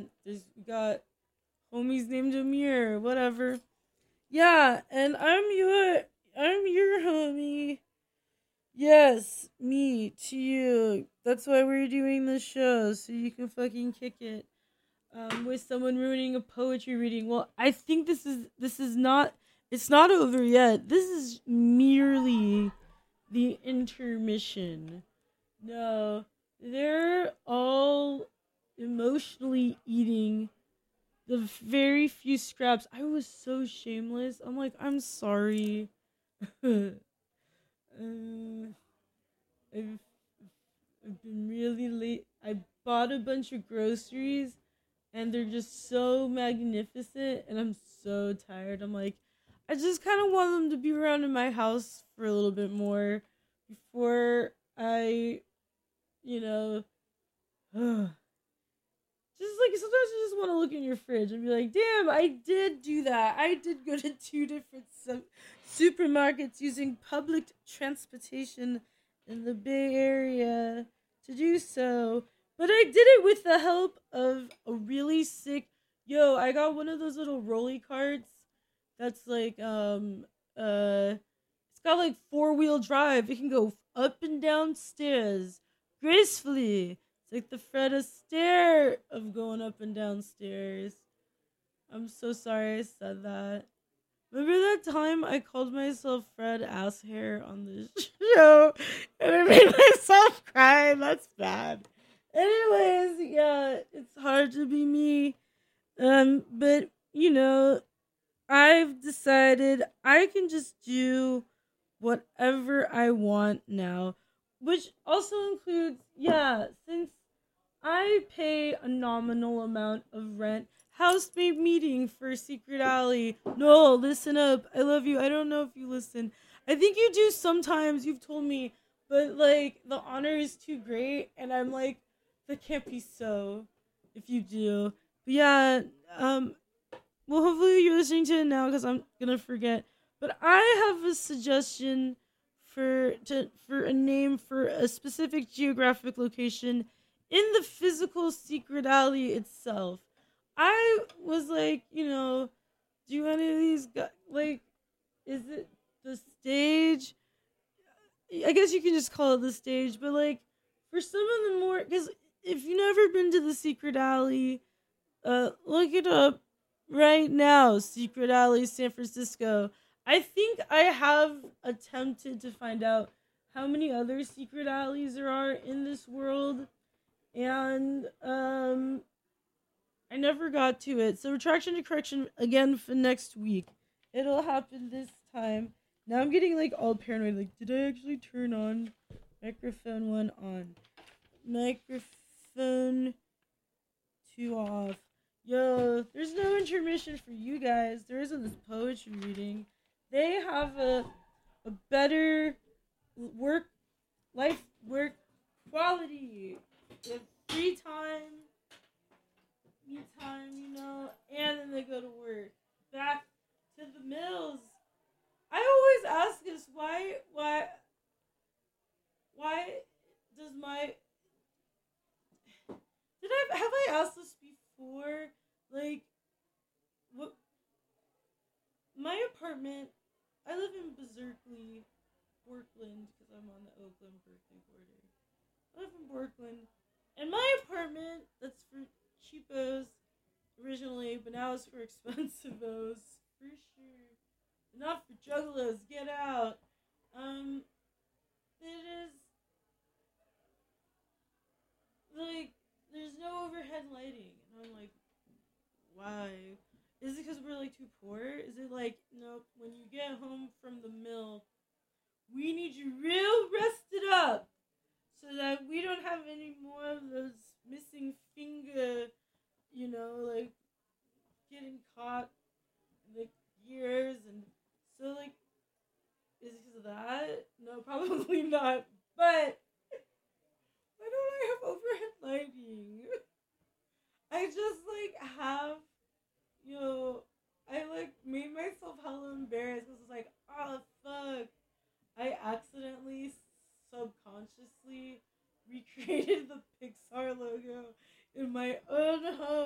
we got homies named Amir, whatever. Yeah, and I'm your homie. Yes, me to you. That's why we're doing this show, so you can fucking kick it. With someone ruining a poetry reading. Well, I think this is not. It's not over yet. This is merely the intermission. No, they're all emotionally eating the very few scraps. I was so shameless. I'm like, I'm sorry. I've, I've been really late. I bought a bunch of groceries and they're just so magnificent and I'm so tired. I'm like, I just kind of want them to be around in my house for a little bit more before I, you know, just like sometimes you just want to look in your fridge and be like, damn, I did do that. I did go to two different supermarkets using public transportation in the Bay Area to do so. But I did it with the help of a really sick. Yo, I got one of those little rolly carts that's like it's got like four-wheel drive. It can go up and down stairs gracefully. It's like the Fred Astaire of going up and down stairs. I'm so sorry I said that. Remember that time I called myself Fred Asshair on this show and I made myself cry? That's bad. Anyways, yeah, it's hard to be me. But I've decided I can just do whatever I want now, which also includes, yeah, since I pay a nominal amount of rent. Housemate meeting for Secret Alley. No, listen up. I love you. I don't know if you listen. I think you do sometimes. You've told me, but like the honor is too great, and I'm like, that can't be so. If you do, but yeah. Um. Well, hopefully you're listening to it now because I'm gonna forget. But I have a suggestion for a name for a specific geographic location in the physical Secret Alley itself. I was like, do any of these guys, like, is it the stage? I guess you can just call it the stage, but like, for some of the more, because if you've never been to the Secret Alley, look it up right now. Secret Alley, San Francisco. I think I have attempted to find out how many other secret alleys there are in this world, and I never got to it. So retraction to correction again for next week. It'll happen this time. Now I'm getting like all paranoid. Like, did I actually turn on microphone one on? Microphone two off. Yo, there's no intermission for you guys. There isn't this poetry reading. They have a better work work quality. They have free time, me time, and then they go to work. Back to the mills. I always ask this, why does my did I have I asked this before? Like, what my apartment? I live in Berkeley, Portland, because I'm on the Oakland Berkeley border. I live in Portland, and my apartment that's for cheapos originally, but now it's for expensivos for sure. Not for juggalos. Get out. It is like there's no overhead lighting, and I'm like, why? Is it because we're like too poor? Is it like, nope, when you get home from the mill, we need you real rested up so that we don't have any more of those missing finger, like getting caught in the gears. And so, like, is it because of that? No, probably not. But why don't I have overhead lighting? I just like have, I like made myself hella embarrassed because it's like, oh fuck, I accidentally, subconsciously recreated the Pixar logo in my own home.